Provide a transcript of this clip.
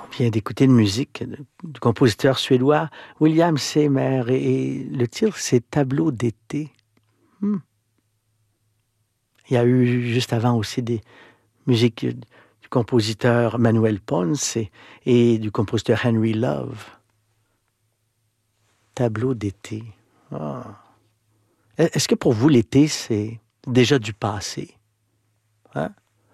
vient d'écouter une musique du compositeur suédois William Seymour et le titre c'est Tableau d'été. Hmm. Il y a eu juste avant aussi des musiques du compositeur Manuel Ponce et du compositeur Henry Love. Tableau d'été. Ah. Est-ce que pour vous l'été c'est déjà du passé? Hein?